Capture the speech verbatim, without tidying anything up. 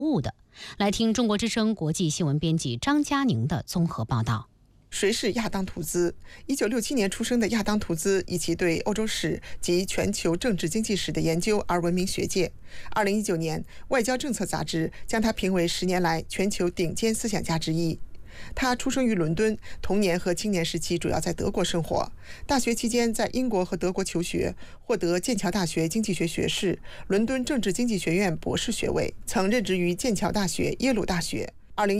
误的。来听中国之声国际新闻编辑张佳宁的综合报道。 谁是亚当·图兹？一九六七年出生的亚当·图兹，以其对欧洲史及全球政治经济史的研究而闻名学界。二零一九年，《外交政策》杂志将他评为十年来全球顶尖思想家之一。他出生于伦敦，童年和青年时期主要在德国生活。大学期间在英国和德国求学，获得剑桥大学经济学学士、伦敦政治经济学院博士学位，曾任职于剑桥大学、耶鲁大学。